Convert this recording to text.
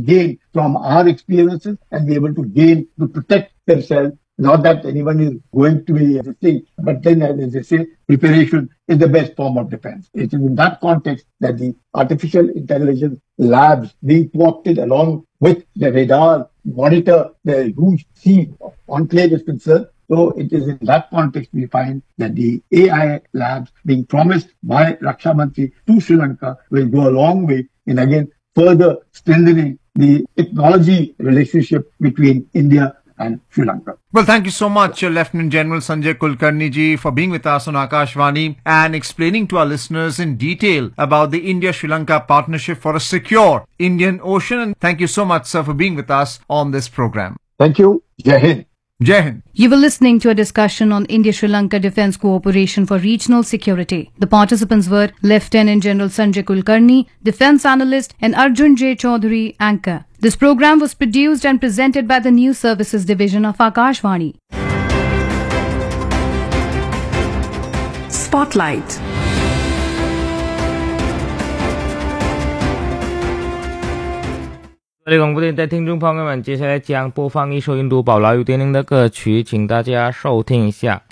gain from our experiences and be able to gain to protect themselves. Not that anyone is going to be resisting, but then, as they say, preparation is the best form of defense. It is in that context that the artificial intelligence labs being co-opted along with the radar monitor the huge sea enclave is concerned. So it is in that context we find that the AI labs being promised by Raksha Mantri to Sri Lanka will go a long way in again further strengthening the technology relationship between India and Sri Lanka. Well, thank you so much, Lieutenant General Sanjay Kulkarni ji, for being with us on Akashvani and explaining to our listeners in detail about the India-Sri Lanka partnership for a secure Indian Ocean. And thank you so much, sir, for being with us on this program. Thank you. Jai Hind. Jai Hind. You were listening to a discussion on India-Sri Lanka Defence Cooperation for Regional Security. The participants were Lieutenant General Sanjay Kulkarni, Defence Analyst, and Arjun J. Chaudhary, Anchor. This program was produced and presented by the News Services Division of Akashvani. Spotlight.这里广播电台听众朋友们，接下来将播放一首印度宝莱坞电影的歌曲，请大家收听一下。